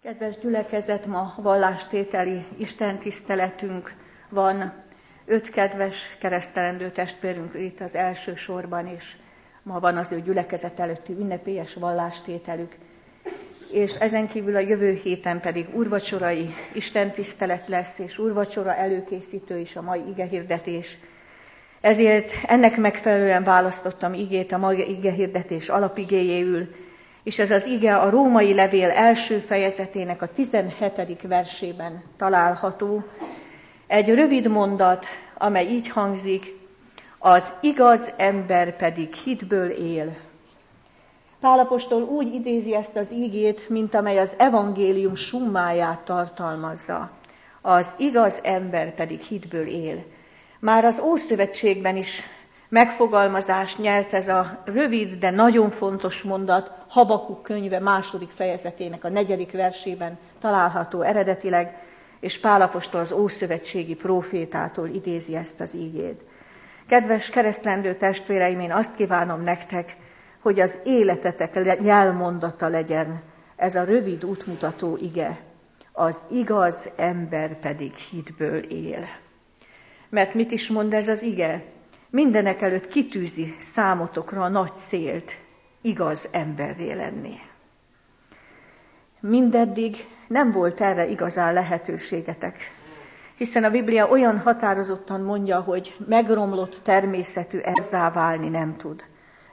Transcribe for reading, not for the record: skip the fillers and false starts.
Kedves gyülekezet, ma vallástételi istentiszteletünk van. 5 kedves keresztelendő testvérünk itt az első sorban, és ma van az ő gyülekezet előtti ünnepélyes vallástételük. És ezen kívül a jövő héten pedig úrvacsorai istentisztelet lesz, és úrvacsora előkészítő is a mai igehirdetés. Ezért ennek megfelelően választottam igét a mai igehirdetés alapigéjéül, és ez az ige a Római levél első fejezetének a 17. versében található. Egy rövid mondat, amely így hangzik: az igaz ember pedig hitből él. Pál apostol úgy idézi ezt az igét, mint amely az evangélium summáját tartalmazza. Az igaz ember pedig hitből él. Már az Ószövetségben is megfogalmazást nyert ez a rövid, de nagyon fontos mondat, Habakuk könyve 2. fejezetének a 4. versében található eredetileg, és Pál apostol az ószövetségi prófétától idézi ezt az ígét. Kedves keresztlendő testvéreim, én azt kívánom nektek, hogy az életetek jelmondata legyen ez a rövid útmutató ige, az igaz ember pedig hitből él. Mert mit is mond ez az ige? Mindenek előtt kitűzi számotokra a nagy célt, igaz emberré lenni. Mindeddig nem volt erre igazán lehetőségetek, hiszen a Biblia olyan határozottan mondja, hogy megromlott természetű ezzá válni nem tud.